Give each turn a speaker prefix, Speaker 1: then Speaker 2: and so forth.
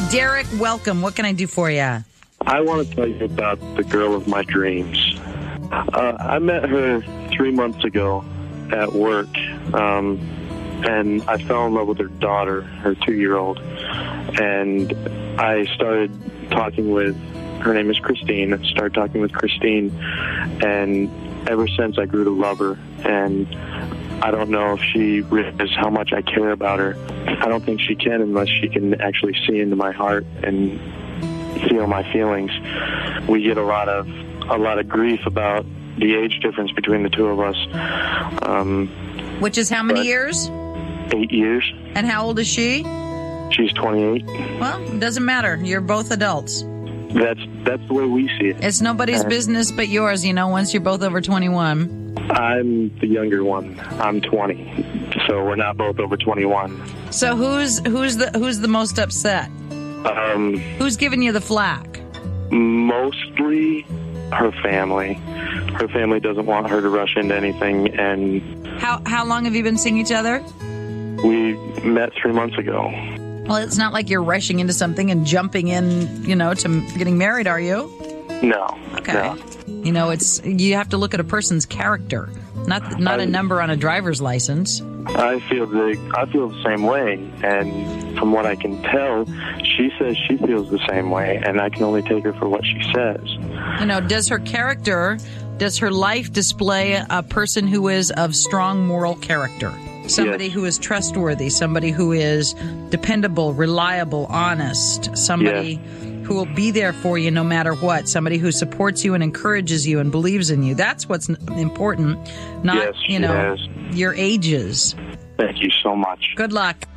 Speaker 1: Derek, welcome. What can I do for you?
Speaker 2: I want to tell you about the girl of my dreams. I met her 3 months ago at work, and I fell in love with her daughter, her 2-year-old. And I started talking with, her name is Christine. I started talking with Christine, and ever since I grew to love her. And I don't know if she realizes how much I care about her. I don't think she can unless she can actually see into my heart and feel my feelings. We get a lot of grief about the age difference between the two of us.
Speaker 1: Which is how many years?
Speaker 2: 8 years.
Speaker 1: And how old is she?
Speaker 2: She's 28.
Speaker 1: Well, it doesn't matter. You're both adults.
Speaker 2: That's the way we see it.
Speaker 1: It's nobody's business but yours, once you're both over 21.
Speaker 2: I'm the younger one. I'm 20. So we're not both over 21.
Speaker 1: So who's the most upset? Who's giving you the flack?
Speaker 2: Mostly her family. Her family doesn't want her to rush into anything. And
Speaker 1: how long have you been seeing each other?
Speaker 2: We met 3 months ago.
Speaker 1: Well, it's not like you're rushing into something and jumping in, to getting married, are you?
Speaker 2: No.
Speaker 1: Okay.
Speaker 2: No.
Speaker 1: You have to look at a person's character, not a number on a driver's license.
Speaker 2: I feel the same way, and from what I can tell, she says she feels the same way, and I can only take her for what she says.
Speaker 1: Does her life display a person who is of strong moral character? Somebody
Speaker 2: Yes.
Speaker 1: who is trustworthy, somebody who is dependable, reliable, honest, somebody who will be there for you no matter what, somebody who supports you and encourages you and believes in you. That's what's important, not,
Speaker 2: Yes, she has.
Speaker 1: your ages.
Speaker 2: Thank you so much.
Speaker 1: Good luck.